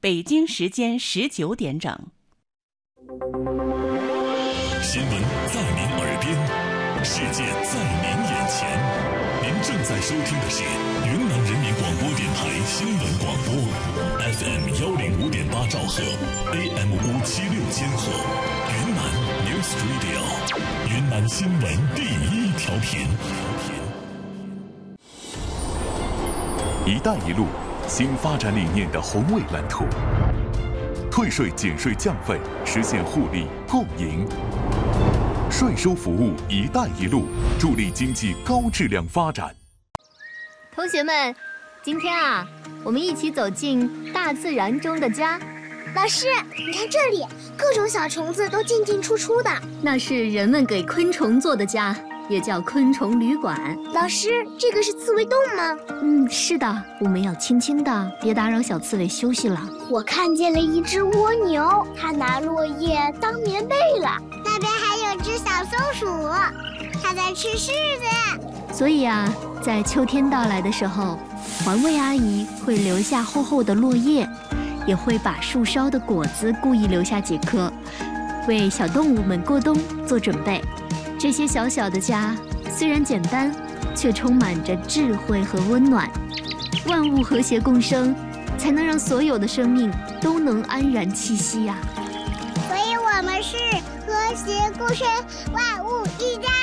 北京时间19点整。 新闻在您耳边，世界在您眼前。您正在收听的是云南人民广播电台新闻广播 ，FM 105.8兆赫 ，AM 576千赫，云南 News Radio， 云南新闻第一调频。 一带一路新发展理念的宏伟蓝图，退税减税降费，实现互利共赢。税收服务“一带一路”，助力经济高质量发展。 同学们，今天我们一起走进大自然中的家。 老师，你看这里，各种小虫子都进进出出的， 那是人们给昆虫做的家，也叫昆虫旅馆。 老师，这个是刺猬洞吗？ 是的，我们要轻轻的，别打扰小刺猬休息了。 我看见了一只蜗牛，它拿落叶当棉被了。那边还有只小松鼠，它在吃柿子。 所以在秋天到来的时候，环卫阿姨会留下厚厚的落叶，也会把树梢的果子故意留下几颗，为小动物们过冬做准备。这些小小的家虽然简单，却充满着智慧和温暖。万物和谐共生，才能让所有的生命都能安然栖息呀。 所以我们是和谐共生，万物一家。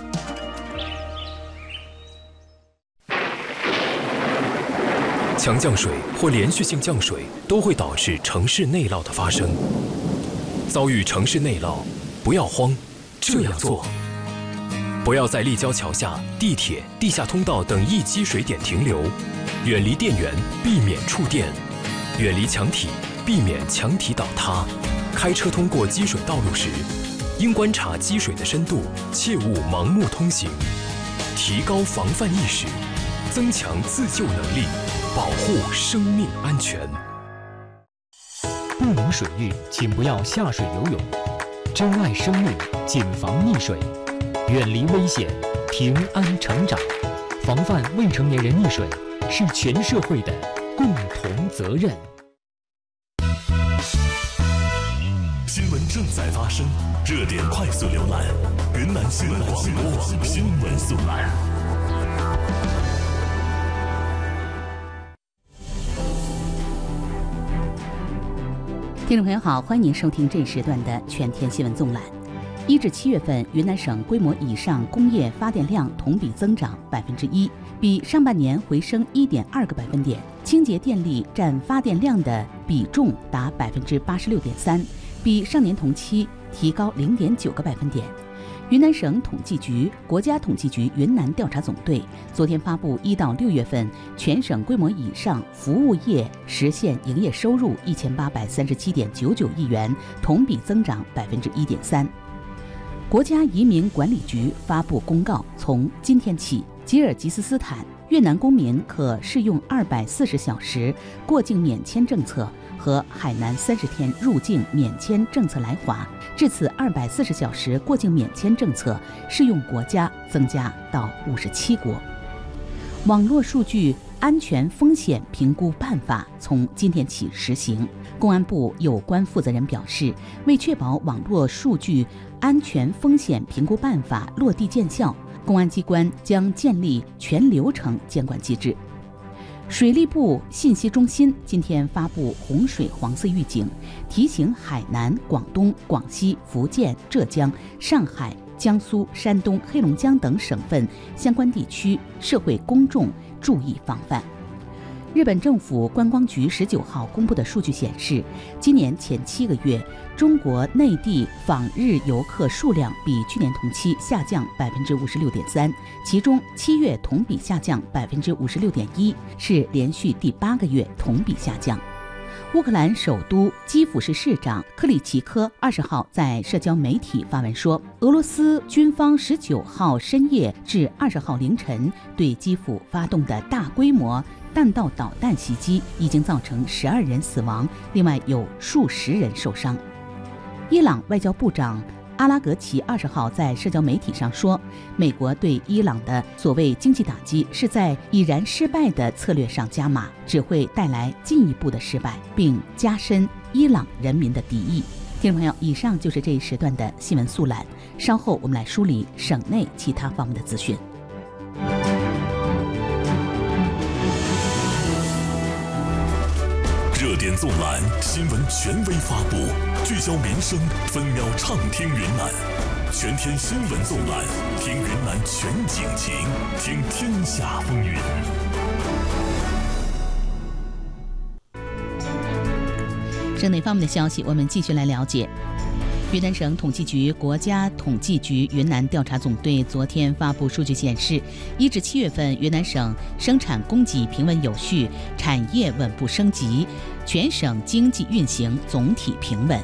强降水或连续性降水都会导致城市内涝的发生。遭遇城市内涝，不要慌，这样做：不要在立交桥下、地铁、地下通道等易积水点停留，远离电源，避免触电；远离墙体，避免墙体倒塌。开车通过积水道路时，应观察积水的深度，切勿盲目通行。提高防范意识，增强自救能力，保护生命安全。 不明水域，请不要下水游泳。珍爱生命，谨防溺水，远离危险，平安成长。防范未成年人溺水是全社会的共同责任。 新闻正在发生，热点快速浏览，云南新闻广播新闻速览。 听众朋友好，欢迎您收听这一时段的全天新闻纵览。1至7月份，云南省规模以上工业发电量同比增长1%，比上半年回升1.2个百分点。清洁电力占发电量的比重达86.3%，比上年同期提高0.9个百分点。云南省统计局、国家统计局云南调查总队昨天发布1到6月份全省规模以上服务业实现营业收入1837.99亿元，同比增长1.3%。国家移民管理局发布公告，从今天起，吉尔吉斯斯坦越南公民可适用240小时过境免签政策和海南30天入境免签政策来华。至此，240小时过境免签政策适用国家增加到57国。网络数据安全风险评估办法从今天起实行。公安部有关负责人表示，为确保网络数据安全风险评估办法落地见效，公安机关将建立全流程监管机制。水利部信息中心今天发布洪水黄色预警，提醒海南、广东、广西、福建、浙江、上海、江苏、山东、黑龙江等省份相关地区社会公众注意防范。日本政府观光局19号公布的数据显示，今年前7个月，中国内地访日游客数量比去年同期下降56.3%，其中7月同比下降56.1%，是连续第8个月同比下降。乌克兰首都基辅市市长克里奇科20号在社交媒体发文说，俄罗斯军方19号深夜至20号凌晨对基辅发动的大规模弹道导弹袭击已经造成12人死亡，另外有数十人受伤。伊朗外交部长阿拉格齐20号在社交媒体上说，美国对伊朗的所谓经济打击是在已然失败的策略上加码，只会带来进一步的失败，并加深伊朗人民的敌意。听众朋友，以上就是这一时段的新闻速览，稍后我们来梳理省内其他方面的资讯。 热点纵览，新闻权威发布，聚焦民生，分秒畅听云南。全天新闻纵览，听云南全景情，听天下风云。 省内方面的消息，我们继续来了解。云南省统计局、国家统计局云南调查总队昨天发布数据显示，1至7月份，云南省生产供给平稳有序，产业稳步升级，全省经济运行总体平稳。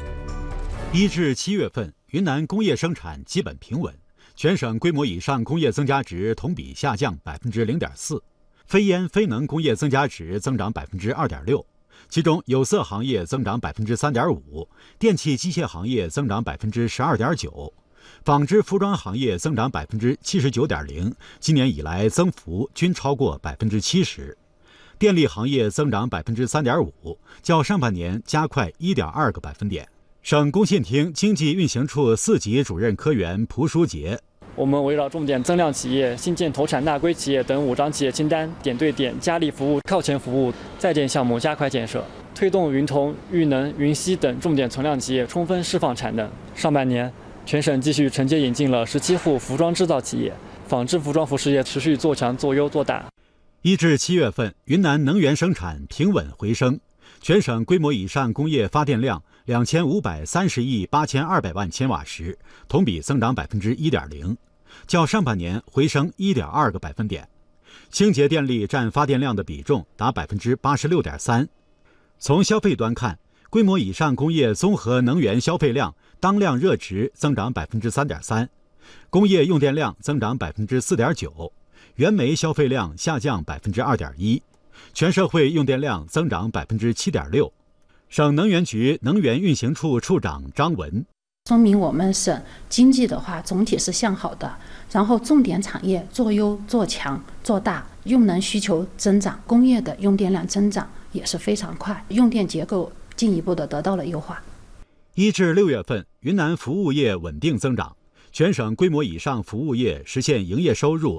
1至7月份，云南工业生产基本平稳，全省规模以上工业增加值同比下降0.4%，非烟非能工业增加值增长2.6%。其中有色行业增长3.5%，电气机械行业增长12.9%，纺织服装行业增长79.0%，今年以来增幅均超过70%。电力行业增长3.5%，较上半年加快1.2个百分点。省工信厅经济运行处4级主任科员蒲书杰。 我们围绕重点增量企业、新建投产纳规企业等5张企业清单，点对点、加力服务、靠前服务在建项目加快建设，推动云铜、玉能、云锡等重点存量企业充分释放产能。上半年，全省继续承接引进了17户服装制造企业，纺织服装服事业持续做强、做优、做大。 1至7月份，云南能源生产平稳回升，全省规模以上工业发电量2530亿8200万千瓦时，同比增长1.0%，较上半年回升1.2个百分点。清洁电力占发电量的比重达86.3%。从消费端看，规模以上工业综合能源消费量当量热值增长3.3%，工业用电量增长4.9%，原煤消费量下降2.1%，全社会用电量增长7.6%。省能源局能源运行处处长张文。 说明我们省经济的话总体是向好的，然后重点产业做优做强做大，用能需求增长，工业的用电量增长也是非常快，用电结构进一步的得到了优化。 1至6月份，云南服务业稳定增长，全省规模以上服务业实现营业收入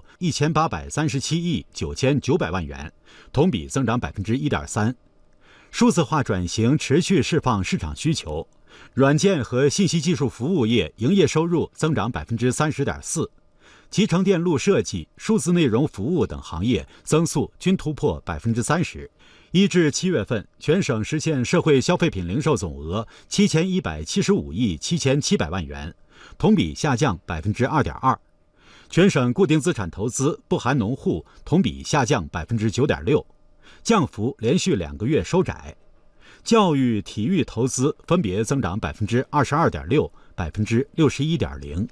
1837亿9900万元，同比增长1.3%。数字化转型持续释放市场需求，软件和信息技术服务业营业收入增长30.4%，集成电路设计、数字内容服务等行业增速均突破30%。1至7月份，全省实现社会消费品零售总额7175亿7700万元，同比下降2.2%。全省固定资产投资不含农户同比下降9.6%，降幅连续2个月收窄。教育、体育投资分别增长22.6%、61.0%。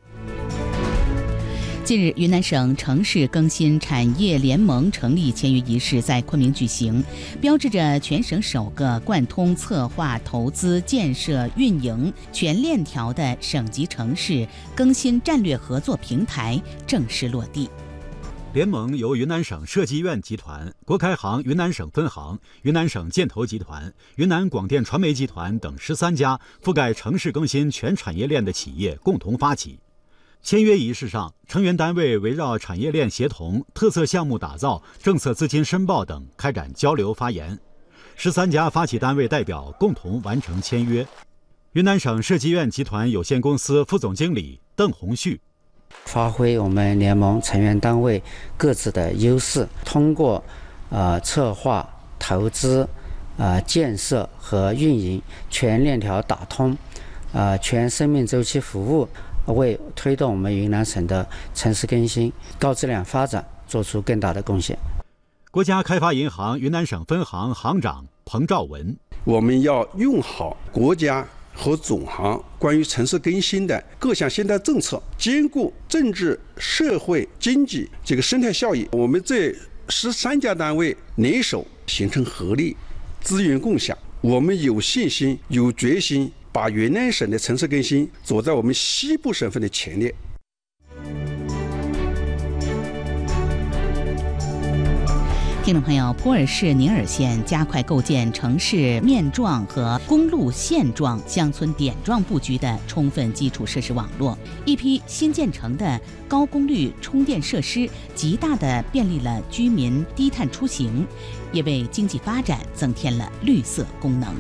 近日，云南省城市更新产业联盟成立签约仪式在昆明举行，标志着全省首个贯通策划、投资、建设、运营全链条的省级城市更新战略合作平台正式落地。 联盟由云南省设计院集团、国开行云南省分行、云南省建投集团、云南广电传媒集团等13家覆盖城市更新全产业链的企业共同发起。签约仪式上，成员单位围绕产业链协同、特色项目打造、政策资金申报等开展交流发言。13家发起单位代表共同完成签约。云南省设计院集团有限公司副总经理邓红旭。 发挥我们联盟成员单位各自的优势，通过策划、投资、建设和运营全链条打通，全生命周期服务，为推动我们云南省的城市更新、高质量发展做出更大的贡献。 国家开发银行云南省分行行长彭兆文： 我们要用好国家和总行关于城市更新的各项现代政策，兼顾政治、社会、经济这个生态效益。我们这13家单位联手形成合力，资源共享。我们有信心、有决心， 把云南省的城市更新走在我们西部省份的前列。 听众朋友，普洱市宁洱县加快构建城市面状和公路线状、乡村点状布局的充分基础设施网络，一批新建成的高功率充电设施，极大地便利了居民低碳出行，也为经济发展增添了绿色功能。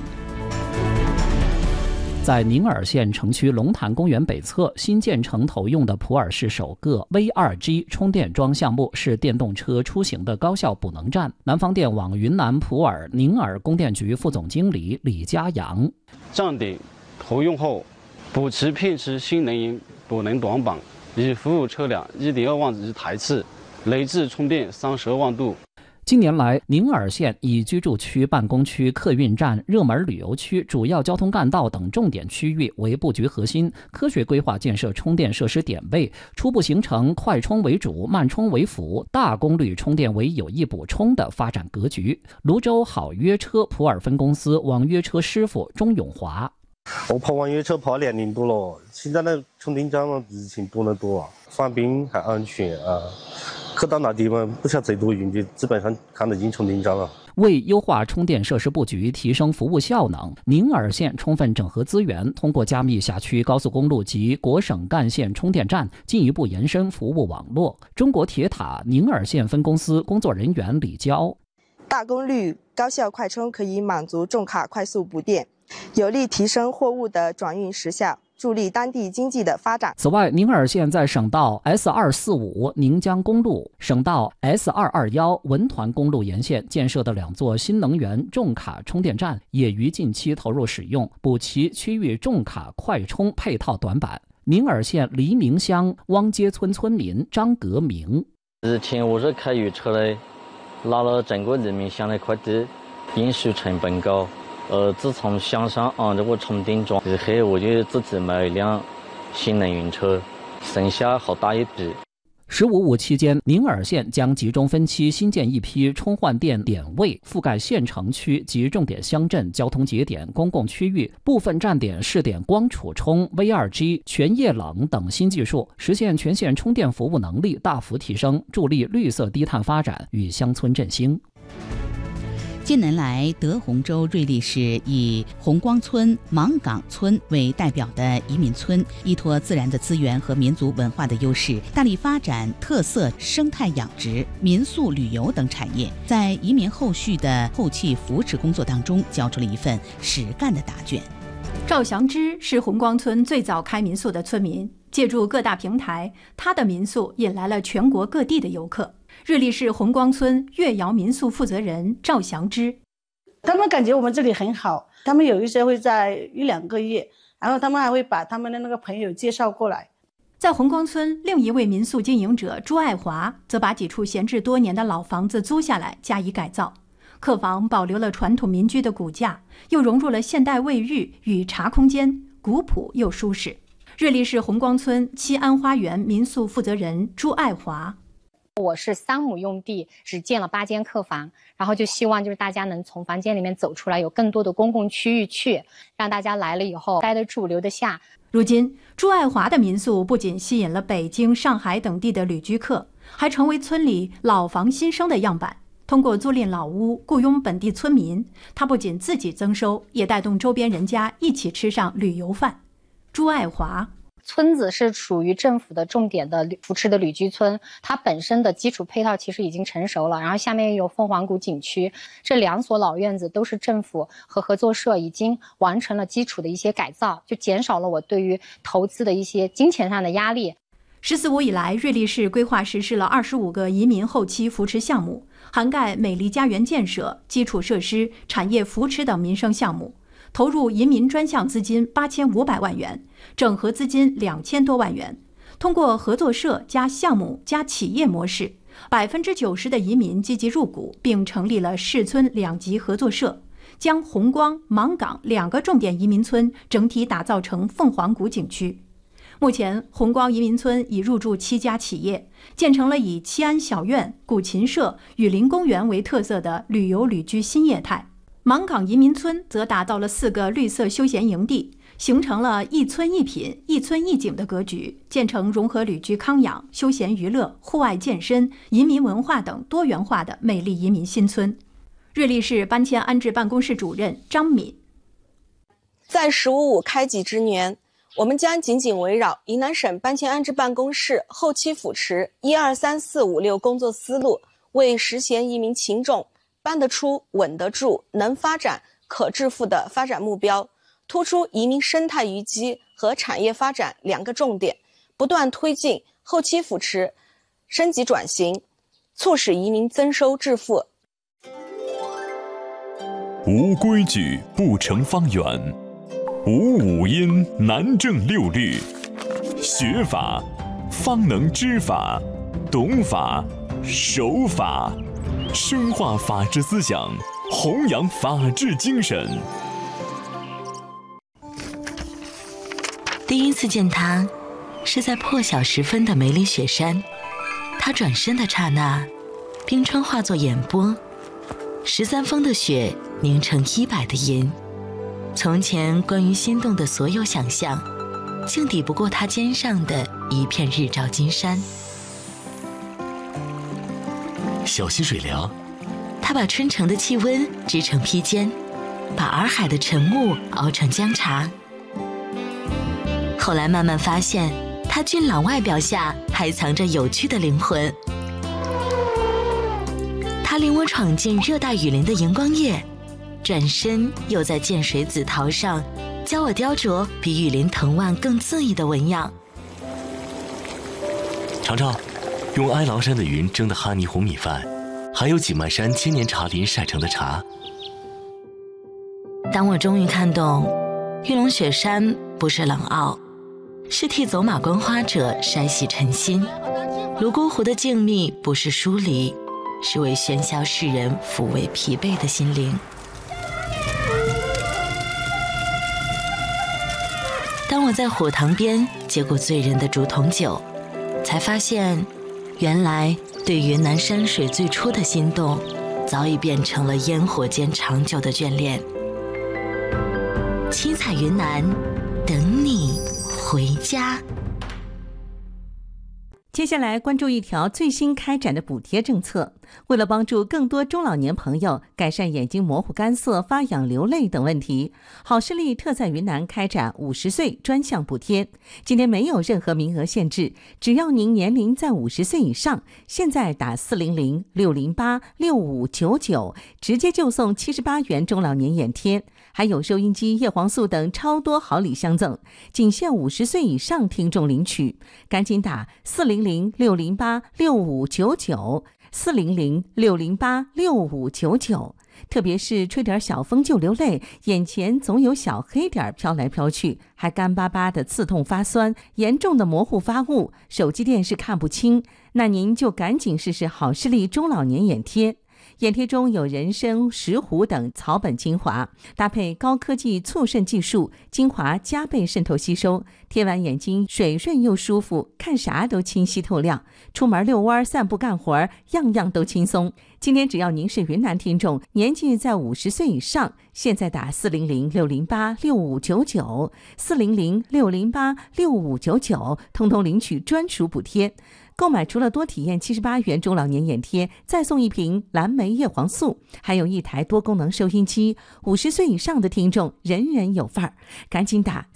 在宁洱县城区龙潭公园北侧新建成投用的普洱市首个 V2G 充电桩项目是电动车出行的高效补能站。南方电网云南普洱宁洱供电局副总经理李家阳： 站点投用后，补齐片区新能源补能短板，已服务车辆 1.2 万余台次，累计充电32万度。 近年来，宁洱县以居住区、办公区、客运站、热门旅游区、主要交通干道等重点区域为布局核心，科学规划建设充电设施点位，初步形成快充为主、慢充为辅、大功率充电为有益补充的发展格局。泸州好约车普洱分公司网约车师傅钟永华： 我跑网约车跑2年多了，现在的充电站比以前多得多啊，方便还安全啊。去到哪地方不晓得最多用就基本上看得见充电站了。 为优化充电设施布局，提升服务效能，宁洱县充分整合资源，通过加密辖区高速公路及国省干线充电站，进一步延伸服务网络。中国铁塔宁洱县分公司工作人员李娇： 大功率高效快充可以满足重卡快速补电，有力提升货物的转运时效，助力当地经济的发展。 此外，宁洱县在省道 S245 宁江公路、省道 S221 文团公路沿线建设的2座新能源重卡充电站，也于近期投入使用，补齐区域重卡快充配套短板。宁洱县黎明乡汪街村村民张革明： 以前我是开鱼车的，拉了整个黎明乡的快递，运输成本高。自从乡上安这个充电桩以后，我就自己买一辆新能源车，省下好大一笔。 15.5期间，宁洱县将集中分期新建一批充换电点位，覆盖县城区及重点乡镇、交通节点、公共区域，部分站点试点光储充、V2G、全液冷等新技术，实现全县充电服务能力大幅提升，助力绿色低碳发展与乡村振兴。 近年来，德宏州瑞丽市以红光村、芒岗村为代表的移民村，依托自然的资源和民族文化的优势，大力发展特色生态养殖、民宿旅游等产业，在移民后续的后期扶持工作当中，交出了一份实干的答卷。 赵祥之是红光村最早开民宿的村民，借助各大平台，他的民宿引来了全国各地的游客。瑞丽市红光村岳窑民宿负责人赵祥之： 他们感觉我们这里很好，他们有一些会在1-2个月，然后他们还会把他们的那个朋友介绍过来。 在红光村，另一位民宿经营者朱爱华则把几处闲置多年的老房子租下来加以改造，客房保留了传统民居的骨架，又融入了现代卫浴与茶空间，古朴又舒适。瑞丽市红光村七安花园民宿负责人朱爱华： 我是3亩用地，只建了8间客房，然后就希望就是大家能从房间里面走出来，有更多的公共区域去，让大家来了以后待得住、留得下。 如今，朱爱华的民宿不仅吸引了北京、上海等地的旅居客，还成为村里老房新生的样板。通过租赁老屋、雇佣本地村民，他不仅自己增收，也带动周边人家一起吃上旅游饭。朱爱华： 村子是属于政府的重点的扶持的旅居村，它本身的基础配套其实已经成熟了，然后下面又有凤凰谷景区，这2所老院子都是政府和合作社已经完成了基础的一些改造，就减少了我对于投资的一些金钱上的压力。 14.5以来，瑞丽市规划实施了25个移民后期扶持项目，涵盖美丽家园建设、基础设施、产业扶持等民生项目，投入移民专项资金8500万元，整合资金2000多万元。通过合作社加项目加企业模式，90%的移民积极入股，并成立了市村2级合作社，将红光、芒岗2个重点移民村整体打造成凤凰谷景区。目前，红光移民村已入驻7家企业，建成了以七安小院、古琴社、雨林公园为特色的旅游旅居新业态。芒岗移民村则打造了4个绿色休闲营地， 形成了一村一品、一村一景的格局，建成融合旅居康养、休闲娱乐、户外健身、移民文化等多元化的美丽移民新村。瑞丽市搬迁安置办公室主任张敏， 在“1055”开集之年，我们将紧紧围绕云南省搬迁安置办公室后期扶持1、2、3、4、5、6工作思路，为实现移民群众搬得出、稳得住、能发展、可致富的发展目标，突出移民生态淤积和产业发展2个重点，不断推进后期扶持升级转型，促使移民增收致富。 无规矩不成方圆，无五音难正六律。学法方能知法，懂法守法，深化法治思想，弘扬法治精神。 第一次见他，是在破晓时分的梅里雪山。他转身的刹那，冰川化作眼波，13峰的雪凝成100的银。从前关于心动的所有想象，竟抵不过他肩上的一片日照金山。 小溪水凉， 他把春城的气温织成披肩，把洱海的晨雾熬成姜茶。后来慢慢发现，他俊朗外表下还藏着有趣的灵魂。他领我闯进热带雨林的荧光夜，转身又在涧水紫桃上教我雕琢比雨林藤蔓更恣意的纹样。 尝尝用哀牢山的云蒸的哈尼红米饭，还有景迈山千年茶林晒成的茶。 当我终于看懂，玉龙雪山不是冷傲，是替走马观花者筛洗尘心；泸沽湖的静谧不是疏离，是为喧嚣世人抚慰疲惫的心灵。当我在火塘边接过醉人的竹筒酒，才发现原来对云南山水最初的心动，早已变成了烟火间长久的眷恋。七彩云南，等你回家。 接下来关注一条最新开展的补贴政策。为了帮助更多中老年朋友改善眼睛模糊、干涩、发痒、流泪等问题，好视力特在云南开展50岁专项补贴。今天没有任何名额限制，只要您年龄在50岁以上，现在打400-608-6599，直接就送78元中老年眼贴，还有收音机、叶黄素等超多好礼相赠，仅限50岁以上听众领取。赶紧打400-608-6599，400-608-6599。特别是吹点小风就流泪，眼前总有小黑点飘来飘去，还干巴巴的刺痛发酸，严重的模糊发物，手机电视看不清，那您就赶紧试试好视力中老年眼贴。眼贴中有人参、石斛等草本精华，搭配高科技促渗技术，精华加倍渗透吸收，贴完眼睛水润又舒服，看啥都清晰透亮，出门遛弯、散步、干活，样样都轻松。今天只要您是云南听众，年纪在50岁以上，现在打400-608-6599，400-608-6599，通通领取专属补贴。购买除了多体验78元中老年眼贴，再送一瓶蓝莓叶黄素，还有一台多功能收音机。50岁以上的听众人人有份儿，赶紧打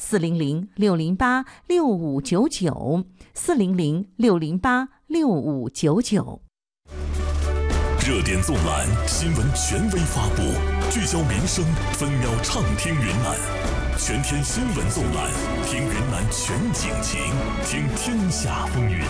400-608-6599，400-608-6599。 热点纵览，新闻权威发布，聚焦民生，分秒畅听云南。全天新闻纵览，听云南全景情，听天下风云。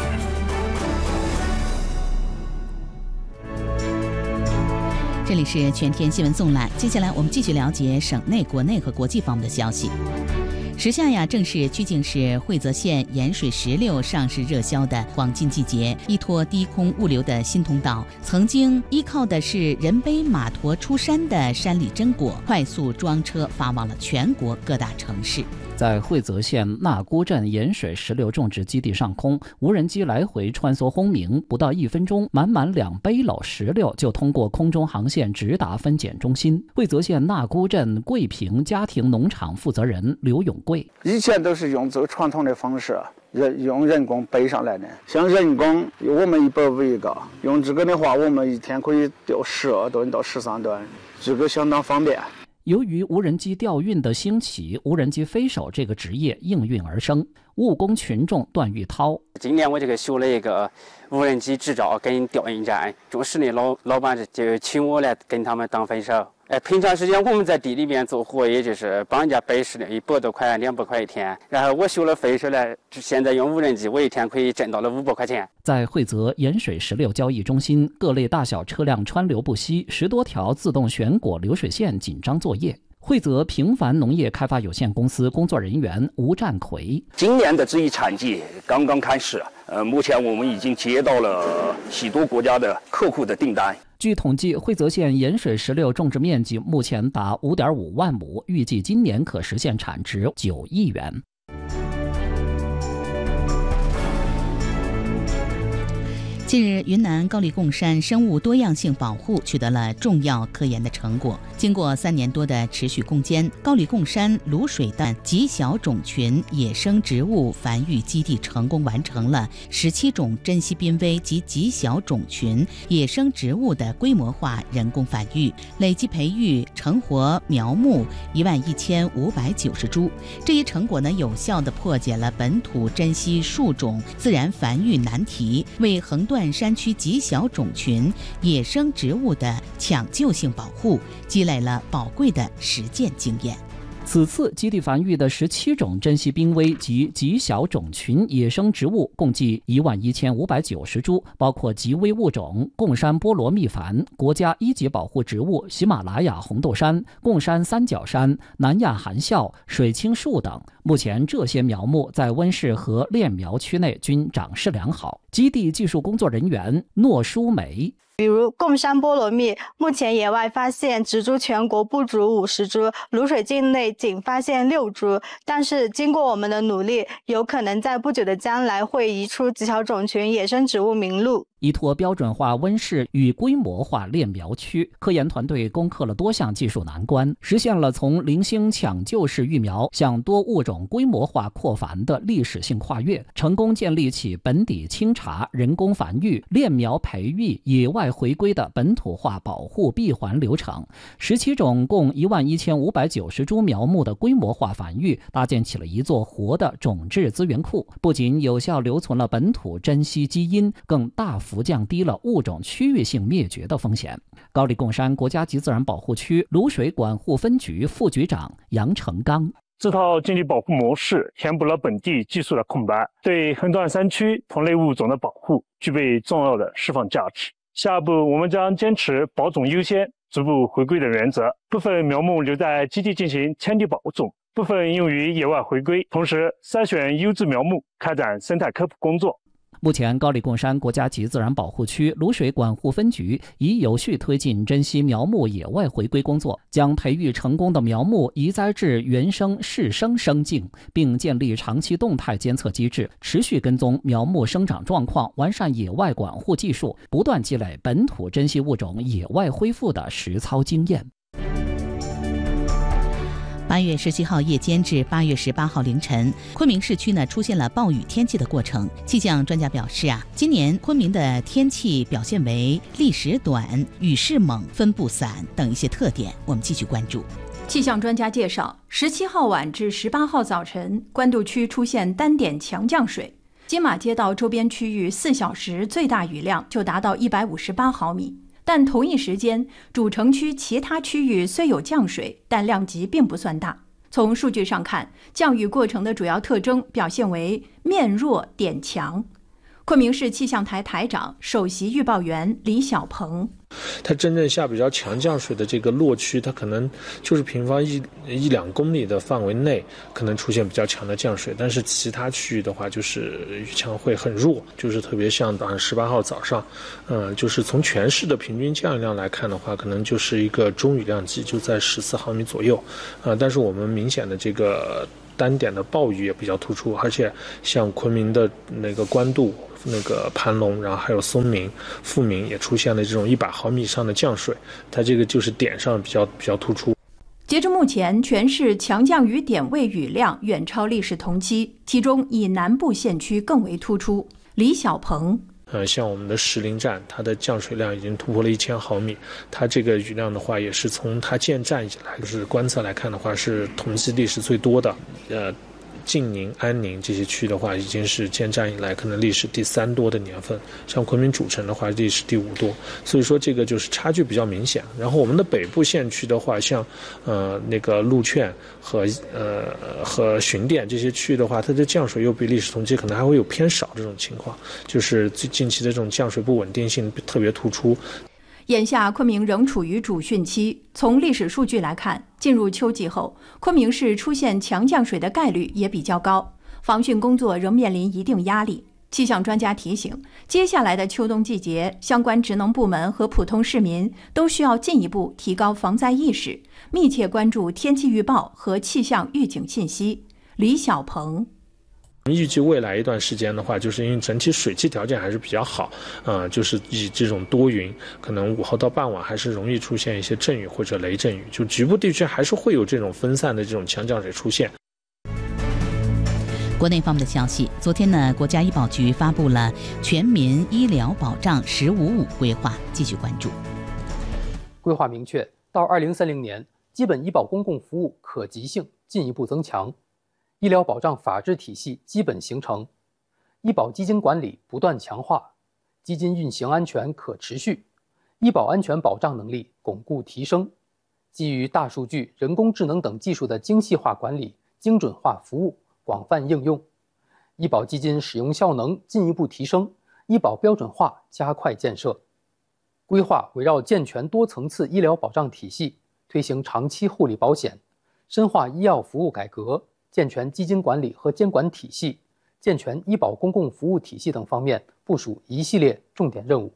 这里是全天新闻纵览，接下来我们继续了解省内、国内和国际方面的消息。时下呀，正是曲靖市惠泽县盐水石榴上市热销的黄金季节，依托低空物流的新通道，曾经依靠的是人背马驮出山的山里榛果，快速装车发往了全国各大城市。 在惠泽县纳沽镇盐水石榴种植基地上空，无人机来回穿梭轰鸣，不到1分钟，满满2背篓石榴就通过空中航线直达分拣中心。惠泽县纳沽镇桂平家庭农场负责人刘永贵： 以前都是用这个传统的方式，用人工背上来的。像人工，我们100五一个，用这个的话，我们1天可以钓12吨到13吨，这个相当方便。 由于无人机调运的兴起，无人机飞手这个职业应运而生。务工群众段玉涛： 今年我这个修了一个无人机执照跟调运站，种室内老板就请我来跟他们当飞手。平常时间我们在地里面做活，也就是帮人家背石榴100多块、200块一天。然后我修了飞手了，现在用无人机，我一天可以挣到了500块钱。 在惠泽盐水石榴交易中心，各类大小车辆川流不息，10多条自动选果流水线紧张作业。惠泽平凡农业开发有限公司工作人员吴占奎： 今年的这一产季刚刚开始，目前我们已经接到了许多国家的客户的订单。 据统计，惠泽县盐水石榴种植面积目前达5.5万亩，预计今年可实现产值9亿元。 近日，云南高黎贡山生物多样性保护取得了重要科研的成果。经过3年多的持续攻坚，高黎贡山卤水蛋极小种群野生植物繁育基地成功完成了17种珍稀濒危及极小种群野生植物的规模化人工繁育，累计培育成活苗木11590株。这一成果有效地破解了本土珍稀树种自然繁育难题，为横断山区极小种群野生植物的抢救性保护积累了宝贵的实践经验。 此次基地繁育的17种珍稀濒危及极小种群野生植物共计11590株，包括极危物种贡山菠萝蜜矾、国家1级保护植物喜马拉雅红豆杉、贡山三角杉、南亚含笑、水青树等。目前这些苗木在温室和炼苗区内均长势良好。基地技术工作人员诺淑梅： 比如贡山菠萝蜜，目前野外发现植株全国不足50株，卤水境内仅发现6株，但是经过我们的努力，有可能在不久的将来会移出极小种群野生植物名录。 依托标准化温室与规模化炼苗区，科研团队攻克了多项技术难关，实现了从零星抢救式育苗向多物种规模化扩繁的历史性跨越，成功建立起本底清查、人工繁育、炼苗培育、野外回归的本土化保护闭环流程。17种共11590株苗木的规模化繁育，搭建起了一座活的种质资源库，不仅有效留存了本土珍稀基因，更大幅降低了物种区域性灭绝的风险。高黎贡山国家级自然保护区卤水管护分局副局长杨成刚： 这套经济保护模式填补了本地技术的空白，对横断山区同类物种的保护具备重要的释放价值。下一步，我们将坚持保种优先、逐步回归的原则，部分苗木留在基地进行迁地保种，部分用于野外回归，同时筛选优质苗木，开展生态科普工作。 目前，高黎贡山国家级自然保护区卤水管护分局已有序推进珍稀苗木野外回归工作，将培育成功的苗木移栽至原生适生生境，并建立长期动态监测机制，持续跟踪苗木生长状况，完善野外管护技术，不断积累本土珍稀物种野外恢复的实操经验。 8月17号夜间至8月18号凌晨，昆明市区出现了暴雨天气的过程。气象专家表示今年昆明的天气表现为历时短、雨势猛、分布散等一些特点，我们继续关注。 气象专家介绍，17号晚至18号早晨，官渡区出现单点强降水，金马街道周边区域4小时最大雨量就达到158毫米。但同一时间，主城区其他区域虽有降水，但量级并不算大。从数据上看，降雨过程的主要特征表现为面弱点强。昆明市气象台台长、首席预报员李小鹏： 它真正下比较强降水的这个落区，它可能就是平方一两公里的范围内可能出现比较强的降水，但是其他区域的话，就是雨强会很弱，就是特别像18号早上，就是从全市的平均降雨量来看的话，可能就是一个中雨量级，就在14毫米左右，但是我们明显的这个单点的暴雨也比较突出，而且像昆明的那个官渡、那个盘龙，然后还有松明、富明也出现了这种100毫米以上的降水，它这个就是点上比较突出。 截至目前，全市强降雨点位雨量远超历史同期，其中以南部县区更为突出。李小鹏。 像我们的石林站，它的降水量已经突破了1000毫米。它这个雨量的话，也是从它建站以来，就是观测来看的话，是同期历史最多的。晋宁、安宁这些区的话，已经是建站以来可能历史第3多的年份。像昆明主城的话，历史第5多。所以说这个就是差距比较明显。然后我们的北部县区的话，像那个鹿劝和巡店这些区域的话，它的降水又比历史同期可能还会有偏少这种情况，就是最近期的这种降水不稳定性特别突出。 眼下昆明仍处于主汛期，从历史数据来看，进入秋季后，昆明市出现强降水的概率也比较高，防汛工作仍面临一定压力。气象专家提醒，接下来的秋冬季节，相关职能部门和普通市民都需要进一步提高防灾意识，密切关注天气预报和气象预警信息。李小鹏。 预计未来一段时间的话，就是因为整体水汽条件还是比较好，就是以这种多云，可能午后到傍晚还是容易出现一些阵雨或者雷阵雨，就局部地区还是会有这种分散的这种强降水出现。 国内方面的消息，昨天呢，国家医保局发布了全民医疗保障“1055”规划，继续关注。 规划明确，到2030年，基本医保公共服务可及性进一步增强。医疗保障法治体系基本形成，医保基金管理不断强化，基金运行安全可持续，医保安全保障能力巩固提升，基于大数据、人工智能等技术的精细化管理、精准化服务广泛应用，医保基金使用效能进一步提升，医保标准化加快建设。规划围绕健全多层次医疗保障体系，推行长期护理保险，深化医药服务改革，健全基金管理和监管体系，健全医保公共服务体系等方面部署一系列重点任务。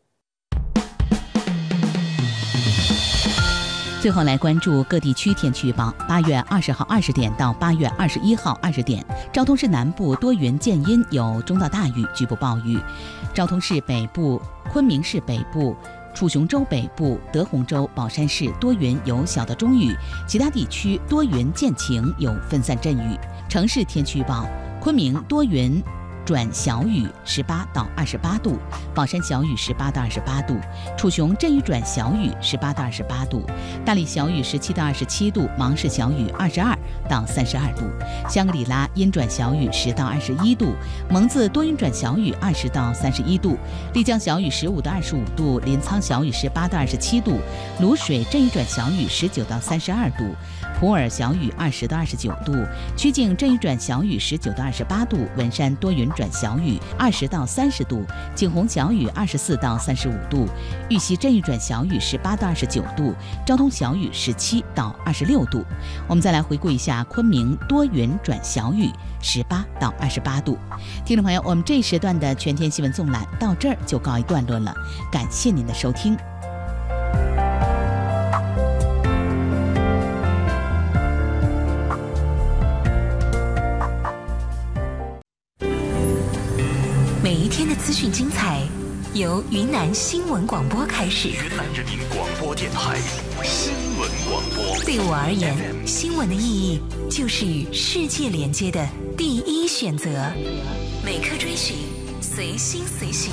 最后来关注各地区天气预报。8月20号20点到8月21号20点，昭通市南部多云见阴，有中到大雨，局部暴雨；昭通市北部、昆明市北部、楚雄州北部、德宏州、宝山市多云有小到中雨，其他地区多云见晴，有分散阵雨。城市天气预报：昆明多云转小雨，18到28度；宝山小雨18到28度；楚雄阵雨转小雨18到28度；大理小雨17到27度；芒市小雨22到32度；香格里拉阴转小雨10到21度；蒙自多云转小雨20到31度；丽江小雨15到25度；临沧小雨18到27度；卤水阵雨转小雨19到32度；普洱小雨20到29度；曲靖阵雨转小雨19到28度；文山多云转小雨20到30度；景洪小雨24到35度；玉溪阵雨转小雨18到29度；昭通小雨17到26度。我们再来回顾一下昆明多云转小雨18到28度。听众朋友，我们这一时段的全天新闻纵览到这儿就告一段落了，感谢您的收听。 每一天的资讯精彩，由云南新闻广播开始。 云南人民广播电台新闻广播。 对我而言，新闻的意义就是与世界连接的第一选择。每刻追寻，随心随行。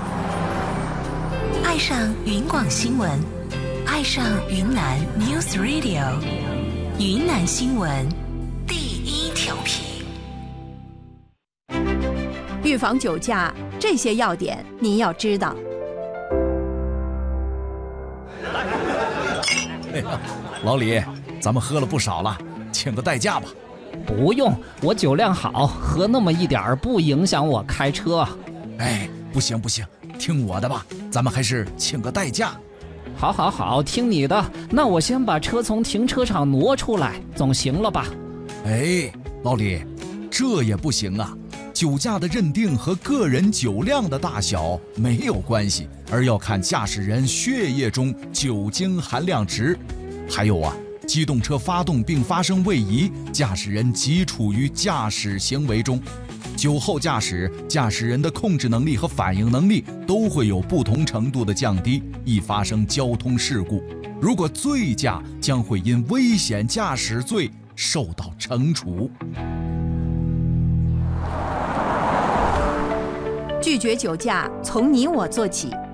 爱上云广新闻，爱上云南 News Radio， 云南新闻第一调频。 预防酒驾，这些要点您要知道。 老李，咱们喝了不少了，请个代驾吧。 不用，我酒量好，喝那么一点儿不影响我开车。 哎，不行，听我的吧，咱们还是请个代驾。 好，听你的。那我先把车从停车场挪出来，总行了吧？ 哎，老李，这也不行啊。酒驾的认定和个人酒量的大小没有关系，而要看驾驶人血液中酒精含量值。还有啊， 机动车发动并发生位移，驾驶人即处于驾驶行为中。酒后驾驶，驾驶人的控制能力和反应能力都会有不同程度的降低，易发生交通事故。如果醉驾，将会因危险驾驶罪受到惩处。 拒绝酒驾，从你我做起。